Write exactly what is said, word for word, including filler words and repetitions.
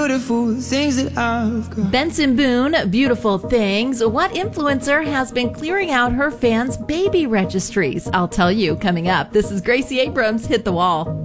beautiful things that I've got. Benson Boone, Beautiful Things. What influencer has been clearing out her fans' baby registries? I'll tell you coming up. This is Gracie Abrams, Hit the Wall.